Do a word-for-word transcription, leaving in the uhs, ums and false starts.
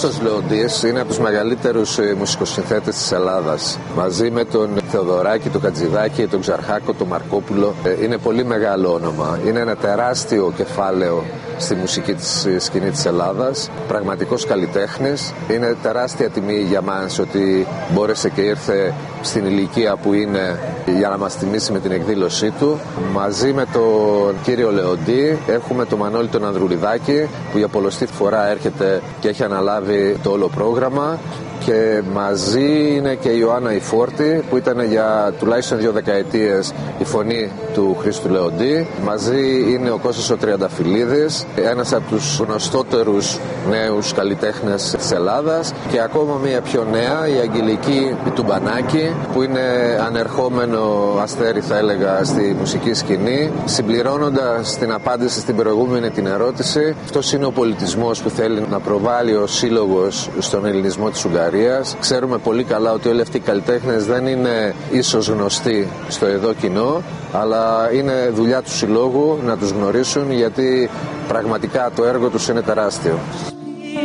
Χρήστος Λεοντής είναι από τους μεγαλύτερους μουσικοσυνθέτες της Ελλάδας. Μαζί με τον Θεοδωράκη, τον Κατζηδάκη, τον Ξαρχάκο, τον Μαρκόπουλο. Είναι πολύ μεγάλο όνομα. Είναι ένα τεράστιο κεφάλαιο στη μουσική της σκηνή της Ελλάδας. Πραγματικός καλλιτέχνης. Είναι τεράστια τιμή για μας ότι μπόρεσε και ήρθε στην ηλικία που είναι για να μας τιμήσει με την εκδήλωσή του. Μαζί με τον κύριο Λεοντή έχουμε τον Μανώλη τον Ανδρουλιδάκη, που για πολλοστή φορά έρχεται και έχει αναλάβει το όλο πρόγραμμα. Και μαζί είναι και η Ιωάννα η Φόρτη, που ήταν για τουλάχιστον δύο δεκαετίες η φωνή του Χρήστου Λεοντή. Μαζί είναι ο Κώστας ο Τριανταφυλλίδης, ένας από τους γνωστότερους νέους καλλιτέχνες της Ελλάδας. Και ακόμα μία πιο νέα, η Αγγελική Τουμπανάκη, που είναι ανερχόμενο αστέρι, θα έλεγα, στη μουσική σκηνή. Συμπληρώνοντας την απάντηση στην προηγούμενη την ερώτηση, αυτός είναι ο πολιτισμός που θέλει να προβάλλει ο Σύλλογος στον ελληνισμό της Ουγγαρίας. Ξέρουμε πολύ καλά ότι όλοι αυτοί οι καλλιτέχνες δεν είναι ίσως γνωστοί στο εδώ κοινό, αλλά είναι δουλειά του Συλλόγου να τους γνωρίσουν, γιατί πραγματικά το έργο τους είναι τεράστιο.